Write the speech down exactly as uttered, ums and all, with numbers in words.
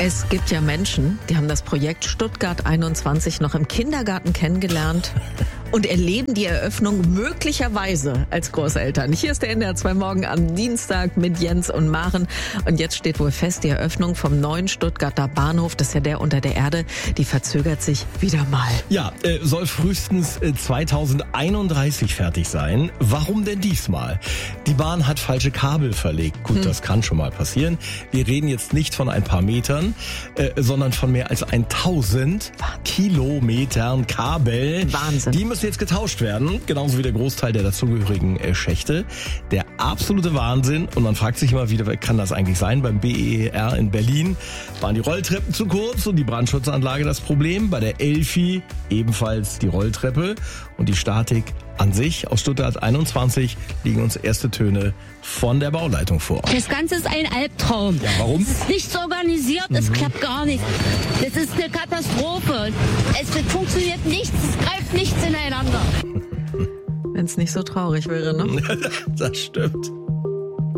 Es gibt ja Menschen, die haben das Projekt Stuttgart einundzwanzig noch im Kindergarten kennengelernt und erleben die Eröffnung möglicherweise als Großeltern. Hier ist der N D R zwei Morgen am Dienstag mit Jens und Maren. Und jetzt steht wohl fest, die Eröffnung vom neuen Stuttgarter Bahnhof, das ist ja der unter der Erde, die verzögert sich wieder mal. Ja, äh, soll frühestens äh, zweitausendeinunddreißig fertig sein. Warum denn diesmal? Die Bahn hat falsche Kabel verlegt. Gut, hm. das kann schon mal passieren. Wir reden jetzt nicht von ein paar Metern, äh, sondern von mehr als tausend Kilometern Kabel. Wahnsinn. Die müssen jetzt getauscht werden, genauso wie der Großteil der dazugehörigen äh, Schächte. Der absolute Wahnsinn. Und man fragt sich immer wieder, wer kann das eigentlich sein? Beim B E R in Berlin waren die Rolltreppen zu kurz und die Brandschutzanlage das Problem. Bei der Elfi ebenfalls die Rolltreppe und die Statik an sich. Aus Stuttgart einundzwanzig liegen uns erste Töne von der Bauleitung vor. Das Ganze ist ein Albtraum. Ja, warum? Es ist nicht so organisiert, es mhm. klappt gar nicht. Das ist eine Katastrophe. Es funktioniert nichts, es greift nichts ineinander. Wenn es nicht so traurig wäre, ne? Das stimmt.